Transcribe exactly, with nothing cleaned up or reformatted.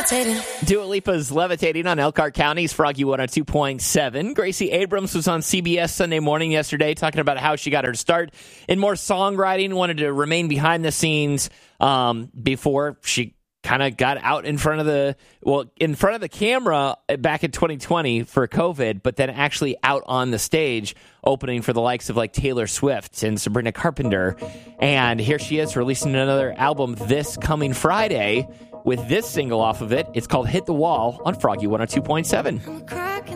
levitating. Dua Lipa's Levitating on Elkhart County's Froggy one oh two point seven. Gracie Abrams was on C B S Sunday Morning yesterday talking about how she got her start in more songwriting, wanted to remain behind the scenes um, before she kind of got out in front of the, well, in front of the camera back in twenty twenty for COVID, but then actually out on the stage opening for the likes of like Taylor Swift and Sabrina Carpenter. And here she is releasing another album this coming Friday with this single off of it. It's called Hit the Wall on Froggy one oh two point seven.